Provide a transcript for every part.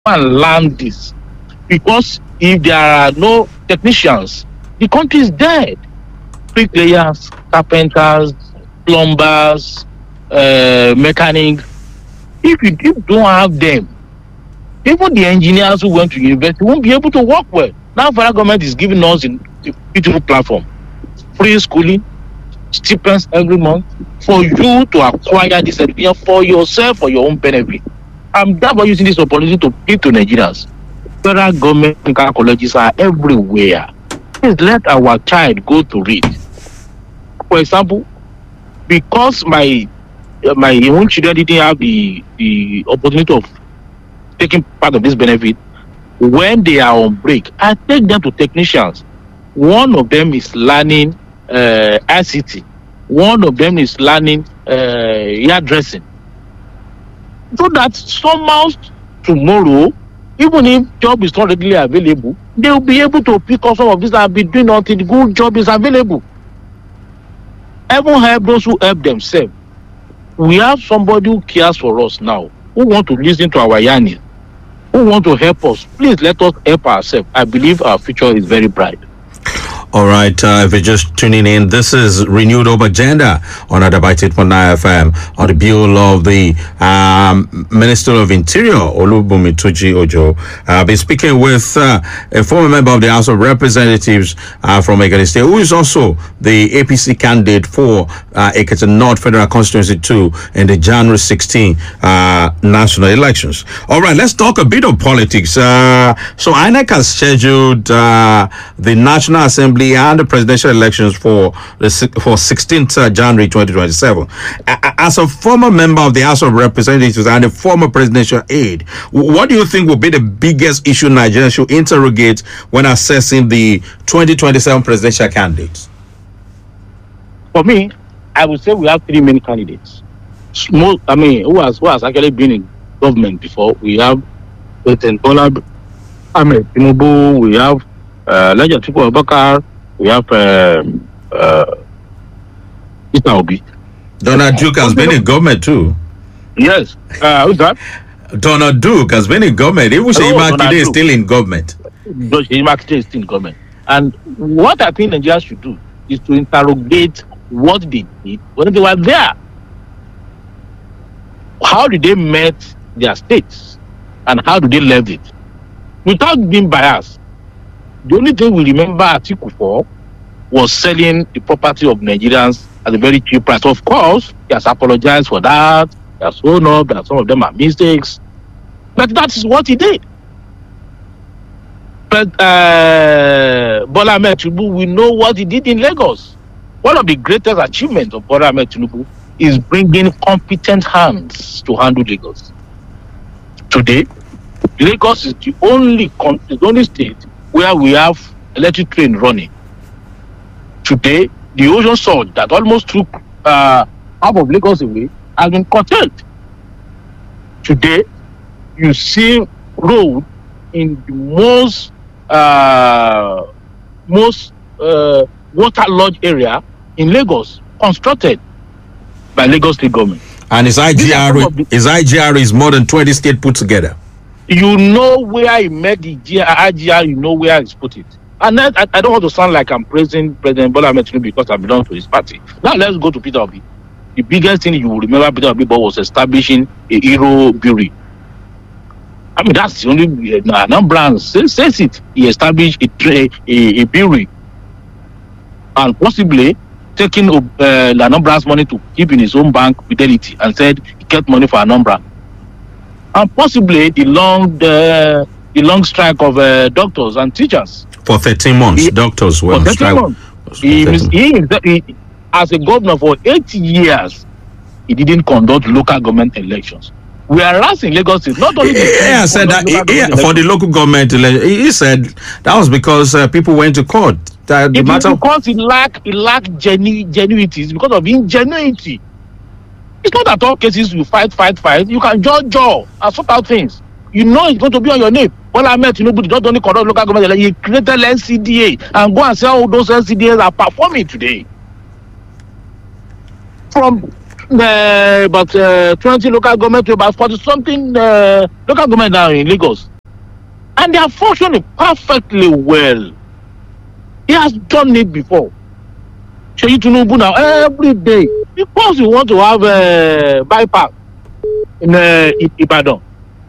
and learn this. Because if there are no technicians, the country is dead. Bricklayers, carpenters, plumbers, mechanics. If you don't have them, even the engineers who went to university won't be able to work well. Now, federal government is giving us a beautiful platform, free schooling, stipends every month for you to acquire this education for yourself, for your own benefit. I'm therefore using this opportunity to speak to Nigerians. Federal government colleges are everywhere. Please let our child go to read. For example, because my own children didn't have the opportunity of taking part of this benefit, when they are on break, I take them to technicians. One of them is learning ICT. One of them is learning hairdressing. So that somehow tomorrow, even if job is not readily available, they will be able to pick up some of this and be doing until the good job is available. Heaven help those who help themselves. We have somebody who cares for us now, who want to listen to our yearning, who want to help us. Please let us help ourselves. I believe our future is very bright. All right, if you're just tuning in, this is Renewed Hope Agenda on Adabite 8.9 FM on the bill of the Minister of Interior, Olubunmi Tuji Ojo. I'll be speaking with a former member of the House of Representatives from Ekiti State, who is also the APC candidate for Ekiti North Federal Constituency 2 in the January 16 national elections. All right, let's talk a bit of politics. So INEC has scheduled the National Assembly and the presidential elections for 16th January 2027. As a former member of the House of Representatives and a former presidential aide, what do you think will be the biggest issue Nigeria should interrogate when assessing the 2027 presidential candidates? For me, I would say we have three main candidates. Who has actually been in government before. We have President Bola Ahmed Tinubu, we have Elijah Atiku Abubakar, we have Peter Obi. Donald Duke has been in government too. Yes. Who's that? Donald Duke has been in government. Even Seyi Makinde is still in government. Seyi Makinde is still in government. And what I think Nigeria should do is to interrogate what they did when they were there. How did they met their states? And how do they left it? Without being biased. The only thing we remember Atiku for was selling the property of Nigerians at a very cheap price. Of course, he has apologized for that. He has shown up that some of them are mistakes. But that is what he did. But Bola Ahmed Tinubu, we know what he did in Lagos. One of the greatest achievements of Bola Ahmed Tinubu is bringing competent hands to handle Lagos. Today, Lagos is the only state where we have electric train running. Today, the ocean surge that almost took half of Lagos away has been curtailed. Today, you see road in the most waterlogged area in Lagos constructed by Lagos State government. And his IGR is more than 20 states put together. You know where he met the IGR, you know where he's put it. And I don't want to sound like I'm praising President Bola Ahmed Tinubu because I belong to his party. Now let's go to Peter Obi. The biggest thing you will remember Peter Obi was establishing a hero brewery. I mean, that's the only Anambra says it. He established a brewery and possibly taking Anambra's money to keep in his own bank, Fidelity, and said he kept money for Anambra. And possibly the long strike of doctors and teachers. For 13 months, doctors were on strike. He, as a governor for 8 years, he didn't conduct local government elections. Whereas in Lagos State, not only said that for the local government election, he said that was because people went to court. Because he lacked genuity. It's because of ingenuity. It's not at all cases you fight. You can judge and sort out things. You know it's going to be on your name. Well, I met Tinubu did not only conduct local government election, he created NCDA and go and say all those NCDAs are performing today. From about 20 local government to about 40 something local government now in Lagos. And they are functioning perfectly well. He has done it before. Seyi Tinubu now every day, because you want to have a bypass in Ibadan.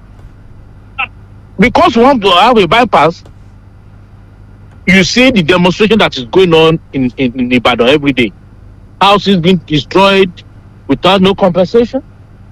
Because you want to have a bypass, you see the demonstration that is going on in Ibadan every day. Houses being destroyed without no compensation.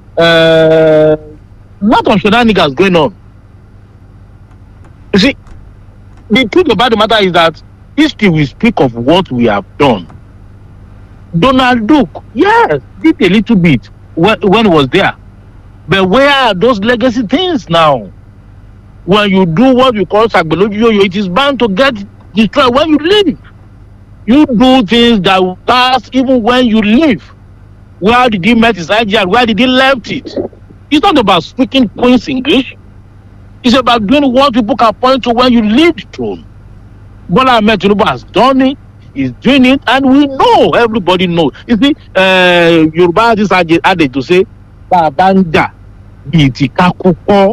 Lot of shenanigans going on. You see, the truth about the matter is that history will speak of what we have done. Donald Duke, yes, did a little bit when he was there. But where are those legacy things now? When you do what you call Sagbeloju, it is bound to get destroyed when you leave. You do things that will last even when you leave. Where did he met his idea? Where did he left it? It's not about speaking Queen's English. It's about doing what people can point to when you leave the throne. Bola Ahmed Tinubu has done it. He's doing it, and we know, everybody knows. You see, Yoruba this added to say, Babanja, Itikakuko.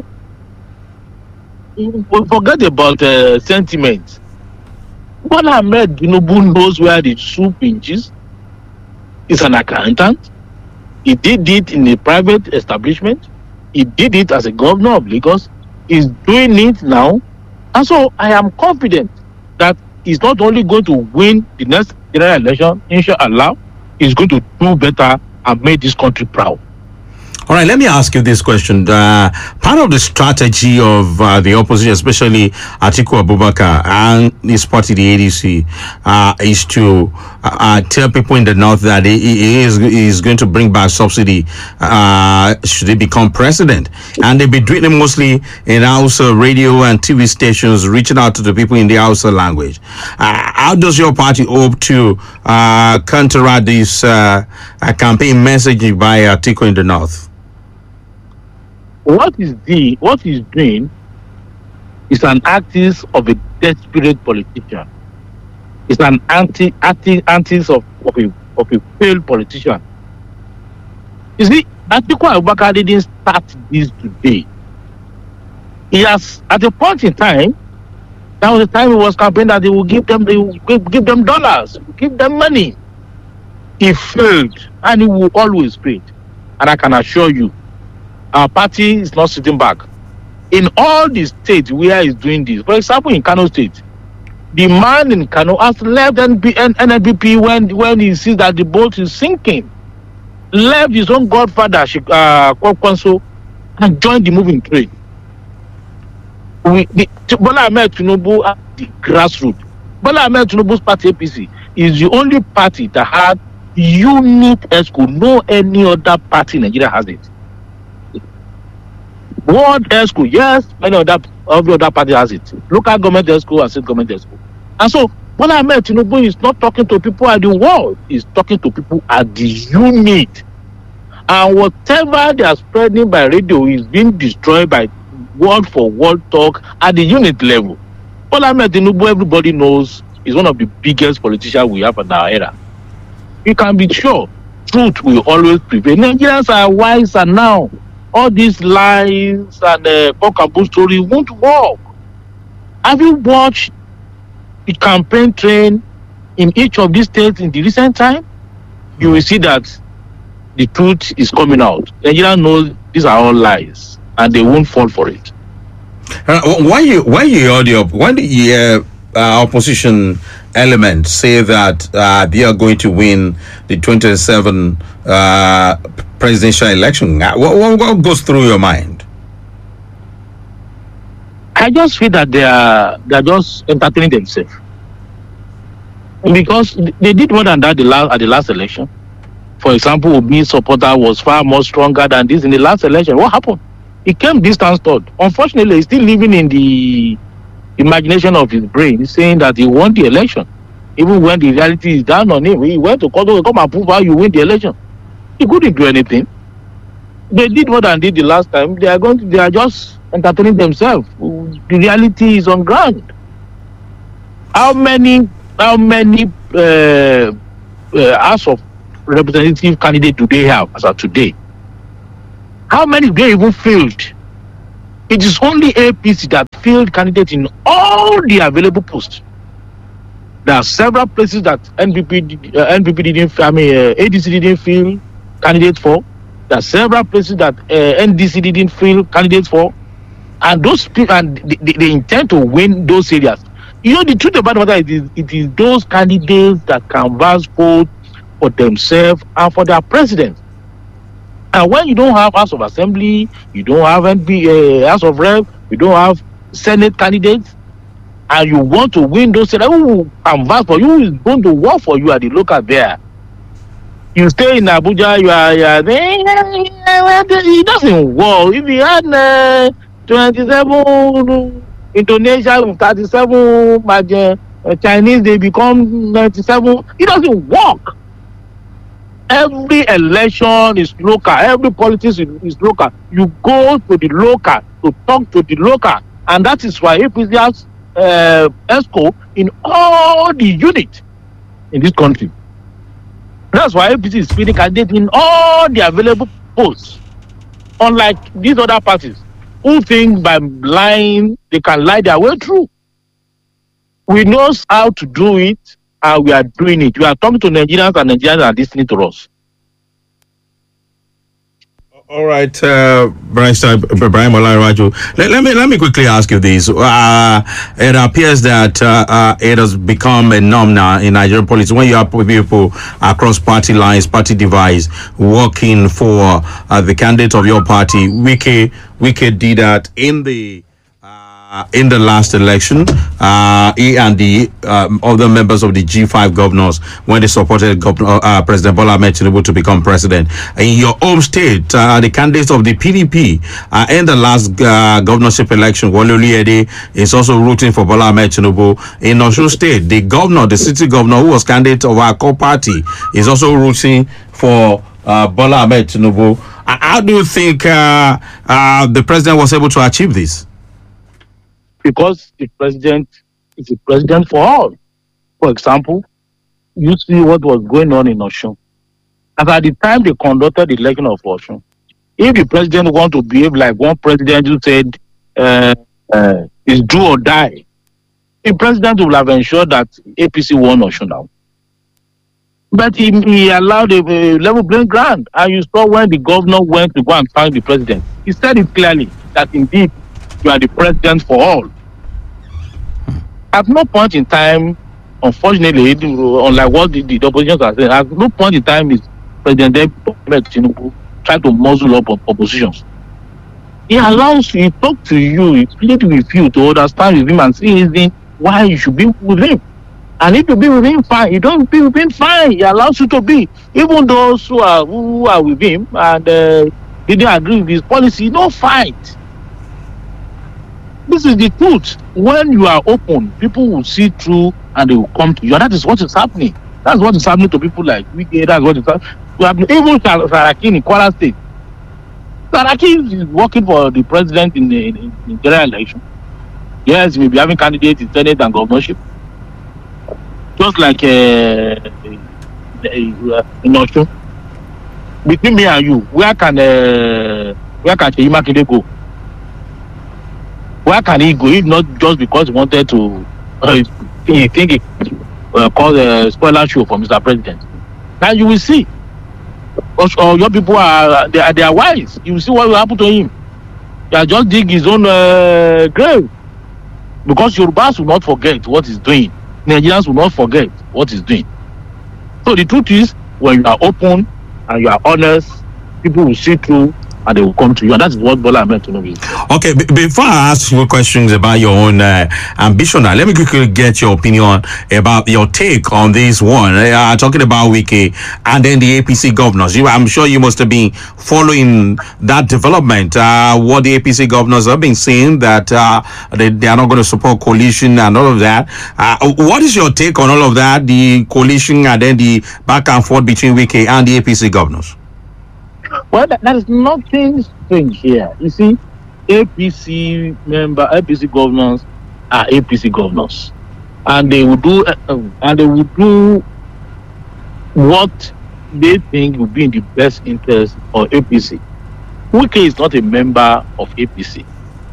We forget about sentiment. Bola Ahmed Tinubu knows where the soup pinches. He's an accountant. He did it in a private establishment. He did it as a governor of Lagos. He's doing it now. And so I am confident that he's not only going to win the next general election, inshallah, he's going to do better and make this country proud. All right, let me ask you this question. Part of the strategy of the opposition, especially Atiku Abubakar and his party, the ADC, is to tell people in the north that he is going to bring back subsidy should he become president. And they've been doing it mostly in Hausa radio and TV stations, reaching out to the people in the Hausa language. How does your party hope to counteract this campaign messaging by Atiku in the north? What he's doing is an artist of a desperate politician. It's an artist of a failed politician. You see, Atiku Abubakar didn't start this today. He has, at a point in time, that was the time he was campaigning that they will give them dollars, give them money. He failed, and he will always fail. And I can assure you, our party is not sitting back. In all the states where he's doing this, for example, in Kano State, the man in Kano has left NNPP when he sees that the boat is sinking. Left his own godfather, Kwakwanso, and joined the moving trade. Bola Ahmed Tinubu at the grassroots. Bola Ahmed Tinubu's party, APC, is the only party that had unit ESCO. No any other party in Nigeria has it. World ESCO, yes, many of the other party has it. Local government ESCO and state government ESCO. And so, Bola Ahmed Tinubu is not talking to people at the world, he's talking to people at the unit. And whatever they are spreading by radio is being destroyed by word for word talk at the unit level. Bola Ahmed Tinubu, everybody knows, is one of the biggest politicians we have in our era. You can be sure truth will always prevail. Nigerians are wiser now. All these lies and cock and bull story won't work. Have you watched the campaign train in each of these states in the recent time? You will see that the truth is coming out. Nigerians know these are all lies, and they won't fall for it. Why the opposition elements say that they are going to win the 27 presidential election? What goes through your mind? I just feel that they are just entertaining themselves, because they did more than that at the last election. For example, Obi's supporter was far more stronger than this in the last election. What happened? He came distance third. Unfortunately, he's still living in the imagination of his brain, saying that he won the election, even when the reality is down on him. He went to court to come and prove how you win the election. He couldn't do anything. They did more than did the last time. They are just entertaining themselves. The reality is on ground. How many House of Representative candidates do they have as of today? How many they even failed? It is only APC that field candidate in all the available posts. There are several places that NPP didn't, ADC didn't field candidate for. There are several places that NDC didn't field candidates for. And those people, and they intend to win those areas. You know, the truth about the matter is it is those candidates that canvass vote for themselves and for their president. And when you don't have House of Assembly, you don't have House of Rep, you don't have Senate candidates, and you want to win those areas, who will canvass for you, who is going to work for you at the local there. You stay in Abuja, you are there, it doesn't work. If you had 27 Indonesia, 37 Chinese, they become 97. It doesn't work. Every election is local. Every politics is local. You go to the local to talk to the local, and that is why APC has ESCO in all the units in this country. That's why APC is fielding candidates in all the available posts. Unlike these other parties, who think by lying they can lie their way through. We know how to do it, and we are doing it. We are talking to Nigerians, and Nigerians are listening to us. All right, Barrister Ibrahim Olanrewaju. Let me quickly ask you this. It appears that it has become a norm now in Nigerian politics when you have people across party lines, party divides, working for the candidate of your party. Wike did that in the last election. He and the other members of the G5 governors, when they supported President Bola Ahmed Tinubu to become president. In your home state, the candidates of the PDP in the last governorship election, Wole Oluyede is also rooting for Bola Ahmed Tinubu. In Osun State, the city governor who was candidate of our core party is also rooting for Bola Ahmed Tinubu. How do you think the president was able to achieve this? Because the president is a president for all. For example, you see what was going on in Osun. And at the time they conducted the election of Osun, if the president want to behave like one president who said it's do or die, the president will have ensured that APC won Osun now. But he allowed a level playing ground. And you saw when the governor went to go and thank the president, he said it clearly that indeed you are the president for all. At no point in time, unfortunately, unlike what the opposition are saying, at no point in time is President Tinubu trying to muzzle up oppositions. He allows you, he talk to you, he plead with you to understand with him and see reason why you should be with him. And if you be with him, fine. You don't be with him, fine. He allows you to be. Even those who are with him and didn't agree with his policy, no fight. This is the truth. When you are open, people will see through and they will come to you. And that is what is happening. That's what is happening to people like Wike. That's what is happening. Even Saraki in Kwara State. Saraki is working for the president in the general election. Yes, he may be having candidates in Senate and governorship. Just like in Osun. Between me and you, where can Seyi Makinde go? Where can he go if not just because he wanted to he think he cause a spoiler show for Mr. President? Now you will see. Or your people they are wise. You will see what will happen to him. He just dig his own grave. Because Yorubas will not forget what he's doing. Nigerians will not forget what he's doing. So the truth is, when you are open and you are honest, people will see through and they will come to you. And that's what Bola Ahmed Tinubu is. Okay, before I ask you questions about your own ambition, let me quickly get your opinion about your take on this one. Talking about Wike and then the APC governors. I'm sure you must have been following that development. What the APC governors have been saying that they are not going to support coalition and all of that. What is your take on all of that? The coalition and then the back and forth between Wike and the APC governors? Well, there is nothing strange here. You see, APC governors are APC governors, and they will do what they think will be in the best interest of APC. Wike is not a member of APC.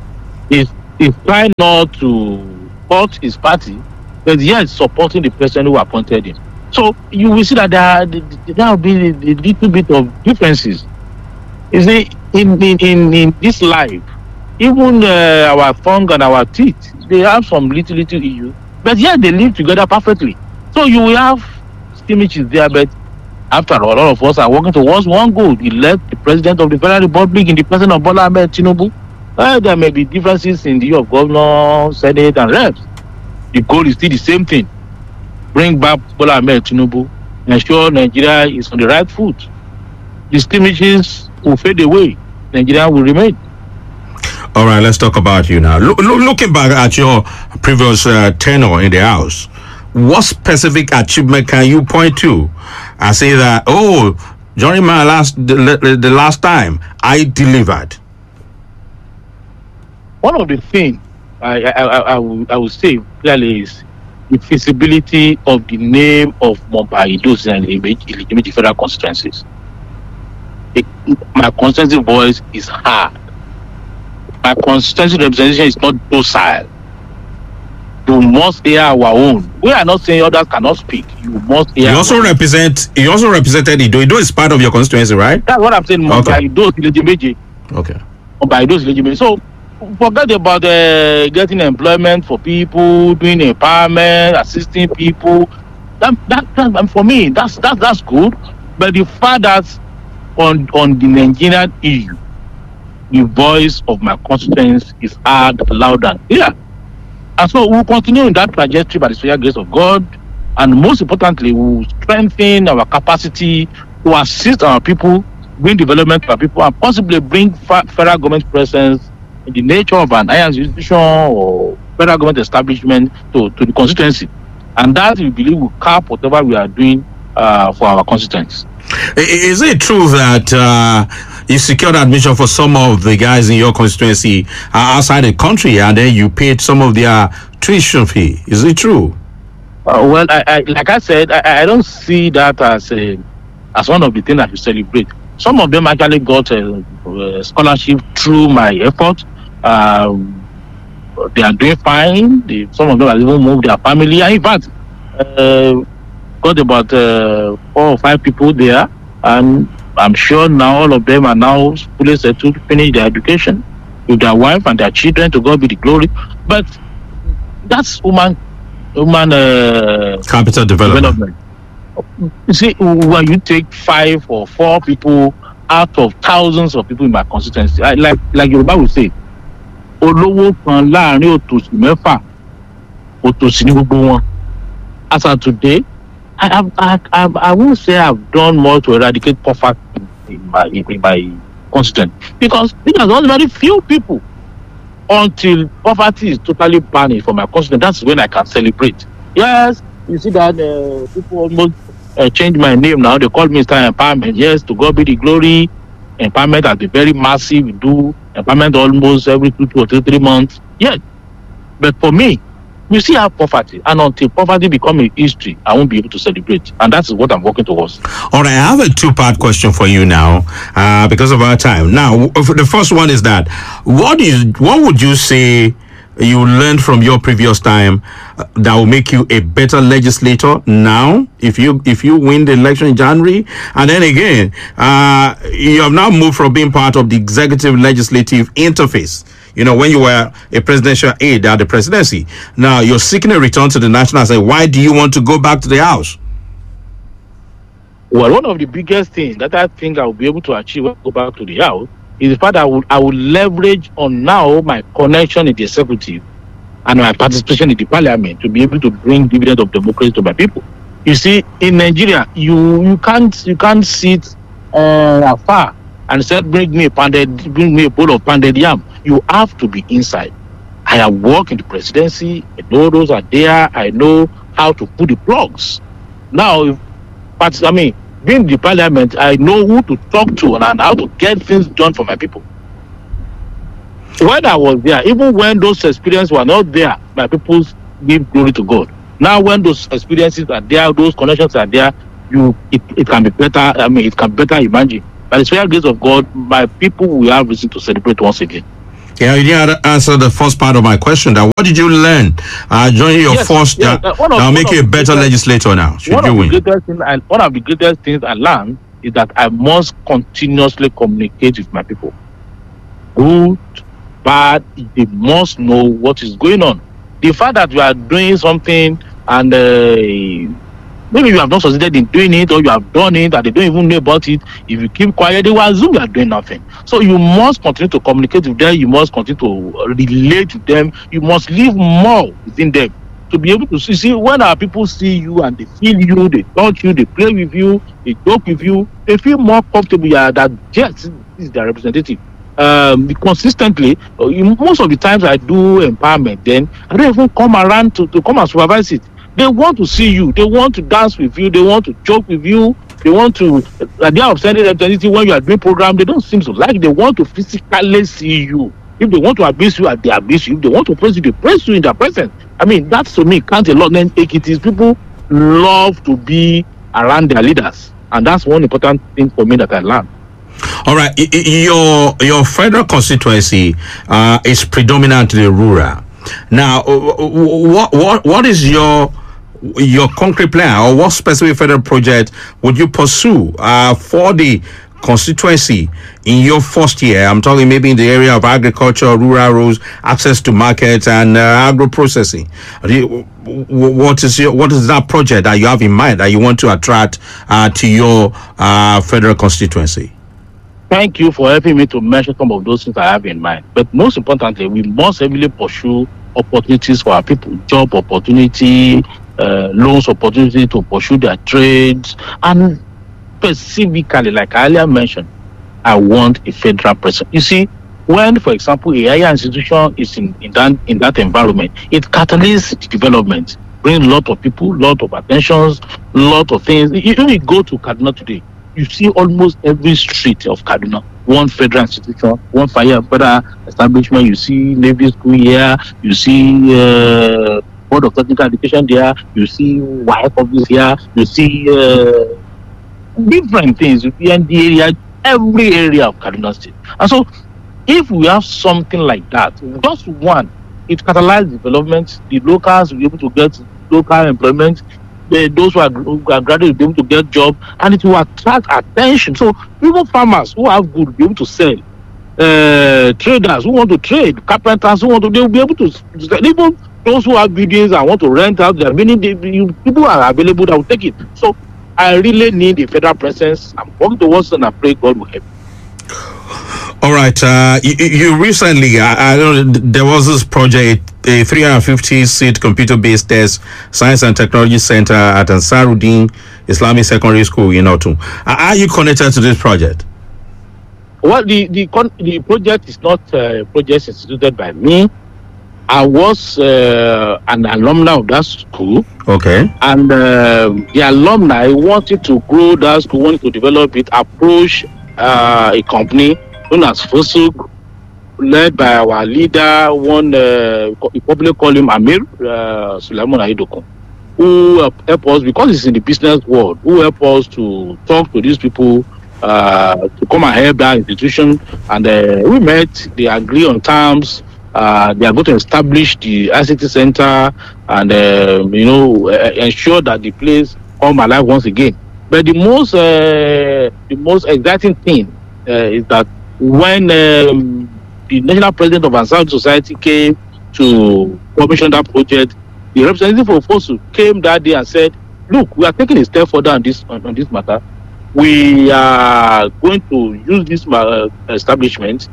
is trying not to support his party, but yet supporting the person who appointed him. So you will see that there will be a little bit of differences. You see, in this life, even our tongue and our teeth, they have some little issues, but yet they live together perfectly. So you will have skirmishes there, but after all of us are working towards one goal: elect the president of the Federal Republic in the person of Bola Ahmed Tinubu. There may be differences in the use of governor, senate, and reps. The goal is still the same thing: bring back Bola Ahmed Tinubu, ensure Nigeria is on the right foot. The skirmishes will fade away. Nigeria will remain. All right, let's talk about you now. Looking back at your previous tenure in the House, what specific achievement can you point to and say that, oh, during my the last time I delivered? One of the things I will say clearly is the feasibility of the name of Mumbai Idosi and Ilejemeji federal constituencies. My constituency voice is hard. My constituency representation is not docile. You must hear our own. We are not saying others cannot speak. You must hear. You also represented Ido. Ido is part of your constituency, right? That's what I'm saying. Okay. Ido Ilejemeji. Okay. Ido Ilejemeji. So forget about getting employment for people, doing empowerment, assisting people. That for me, that's good. But the fact that on the Nigerian issue, the voice of my constituents is heard loud and clear. And so we'll continue in that trajectory by the special grace of God. And most importantly, we'll strengthen our capacity to assist our people, bring development to our people, and possibly bring federal government presence in the nature of an higher institution or federal government establishment to the constituency. And that, we believe, will cap whatever we are doing for our constituents. Is it true that you secured admission for some of the guys in your constituency outside the country, and then you paid some of their tuition fee? Is it true? Well, I like I said, I don't see that as one of the things that you celebrate. Some of them actually got a scholarship through my effort. They are doing fine. Some of them have even moved their family. And in fact, got about 4 or 5 people there, and I'm sure now all of them are now fully settled to finish their education with their wife and their children. To God be the glory. But that's human capital development. You see, when you take 5 or 4 people out of thousands of people in my constituency, like Yoruba will say, olówó kan láàrin òtòṣì mẹ́fà, òtòṣì ní gbogbo wọn. As of today, I won't say I've done more to eradicate poverty in my constituency, because there are only very few people. Until poverty is totally banished from my constituency, that's when I can celebrate. Yes, you see that people almost change my name now. They call me Mr. Empowerment. Yes, to God be the glory. Empowerment has been very massive. We do empowerment almost every 2 or 3 months. Yes, but for me, we still have poverty, and until poverty becomes a history, I won't be able to celebrate, and that's what I'm working towards. All right, I have a 2-part question for you now, because of our time. Now, the first one is that what would you say you learned from your previous time that will make you a better legislator now if you win the election in January? And then again, you have now moved from being part of the executive legislative interface, when you were a presidential aide at the presidency. Now you're seeking a return to the National Assembly. Why do you want to go back to the House? Well, one of the biggest things that I think I will be able to achieve when I go back to the House is the fact that I will leverage on now my connection in the executive and my participation in the parliament to be able to bring dividend of democracy to my people. You see, in Nigeria, you can't sit afar and say, bring me a bowl of pounded yam. You have to be inside. I have worked in the presidency. I know those are there. I know how to put the plugs. Now, being in the parliament, I know who to talk to and how to get things done for my people. When I was there, even when those experiences were not there, my people give glory to God. Now, when those experiences are there, those connections are there, it can be better. It can better imagine. By the special grace of God, my people will have reason to celebrate once again. Yeah, you didn't answer the first part of my question. That what did you learn during your first that'll make you a better legislator now? Should you win? One of the greatest things I learned is that I must continuously communicate with my people. Good, bad, they must know what is going on. The fact that you are doing something and maybe you have not succeeded in doing it, or you have done it and they don't even know about it, if you keep quiet, they will assume you are doing nothing. So you must continue to communicate with them, you must continue to relate to them, you must leave more within them to be able to see when our people see you and they feel you, they touch you, they play with you, they joke with you, they feel more comfortable that yes, this is their representative. Consistently, most of the times I do empowerment, then I don't even come around to come and supervise it. They want to see you, they want to dance with you, they want to joke with you, they want to, they are sending representative when you are doing program, they don't seem to like, they want to physically see you. If they want to abuse you, they abuse you. If they want to praise you, they praise you in their presence. I mean, that's to me, can't a lot then take it is people love to be around their leaders. And that's one important thing for me that I learned. All right, your federal constituency is predominantly rural. Now, what is your concrete plan, or what specific federal project would you pursue for the constituency in your first year? I'm talking maybe in the area of agriculture, rural roads, access to markets, and agro processing. What is that project that you have in mind that you want to attract to your federal constituency? Thank you for helping me to mention some of those things I have in mind. But most importantly, we must heavily pursue opportunities for our people, job opportunity, loans opportunity to pursue their trades, and specifically, like I earlier mentioned, I want a federal president. You see, when, for example, a higher institution is in that environment, it catalyzes the development, brings a lot of people, lot of attentions, lot of things. If you go to Kaduna today, you see almost every street of Kaduna, one federal institution, one federal establishment. You see Navy School here, you see Board of Technical Education there, you see WAEC office here, you see different things in the area, every area of Kaduna State. And so, if we have something like that, just one, it catalyzes development, the locals will be able to get local employment, those who are graduates will be able to get job, and it will attract attention. So even farmers who have good will be able to sell, traders who want to trade, carpenters who want to, they will be able to sell. Even those who have buildings and want to rent out their meaning, people are available that will take it. So I really need a federal presence. I'm working towards it, and I pray God will help. All right. You recently, I know there was this project, a 350-seat computer-based test science and technology center at Ansarudin Islamic Secondary School in Otu. Are you connected to this project? Well, the project is not a project instituted by me. I was an alumni of that school. Okay. And the alumni wanted to grow that school, wanted to develop it, approach a company known as Fosuk, led by our leader, we probably call him Amir Sulaiman Aidoko, who help us, because he's in the business world, who help us to talk to these people to come and help that institution. And we met, they agree on terms. They are going to establish the ICT center and ensure that the place come alive once again. But the most exciting thing is that when the national president of Ansar Society came to commission that project, the representative of FOSU came that day and said, "Look, we are taking a step further on this matter. We are going to use this establishment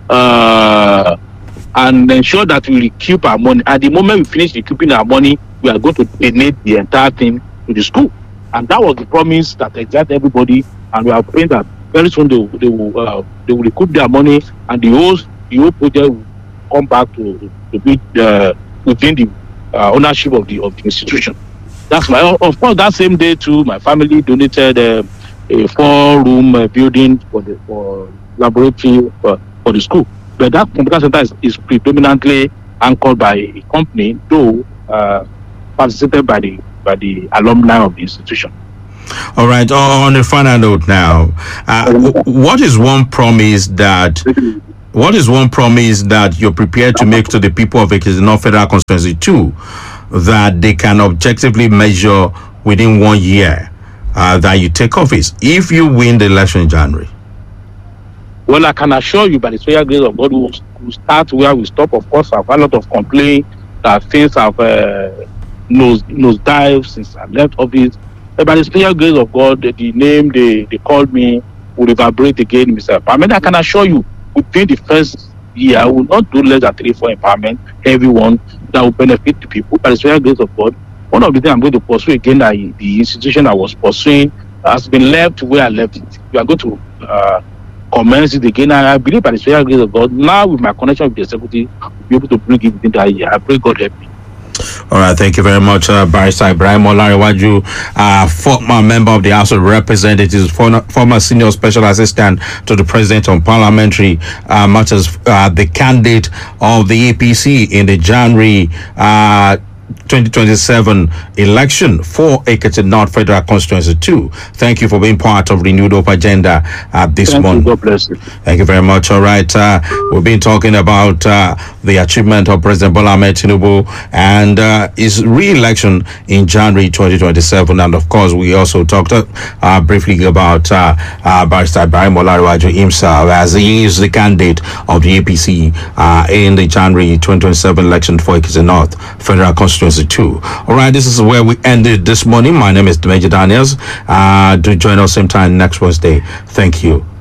and ensure that we recoup our money. At the moment we finish recouping our money, we are going to donate the entire thing to the school." And that was the promise that excited everybody. And we are praying that very soon they will recoup their money, and the whole project will come back to be within the ownership of the institution. That's of course, that same day too, my family donated a 4-room building for laboratory for the school. But that computer center is predominantly anchored by a company, though participated by the alumni of the institution. All right. On a final note now, what is one promise that what is one promise that you're prepared to make to the people of Ekiti North Federal Constituency 2 that they can objectively measure within 1 year that you take office if you win the election in January? Well, I can assure you by the special grace of God, we'll start where we stop. Of course, I've had a lot of complaints that things have nosedive since I left office. But by the special grace of God, the name they called me will reverberate again in Mr. Empowerment. I can assure you, within the first year, I will not do less than 3-4 empowerment, everyone that will benefit the people. By the special grace of God, one of the things I'm going to pursue again, that the institution I was pursuing has been left where I left it. We are going to commence it again. And I believe by the special grace of God, now with my connection with the executive, I'll be able to bring it within that year. I pray God help me. All right, thank you very much, Barrister Ibrahim Olarewaju, former member of the House of Representatives, former senior special assistant to the President on Parliamentary Matters, the candidate of the APC in the January 2027 election for Ekiti North Federal Constituency 2. Thank you for being part of Renewed Hope Agenda this morning. God bless you. Thank you very much. All right, we've been talking about the achievement of President Bola Ahmed Tinubu and his re-election in January 2027, and of course we also talked briefly about Barrister Ibrahim Olarewaju himself, as he is the candidate of the APC in the January 2027 election for Ekiti North Federal Constituency 2. All right, this is where we ended this morning. My name is Demeji Daniels. Do join us same time next Wednesday. Thank you.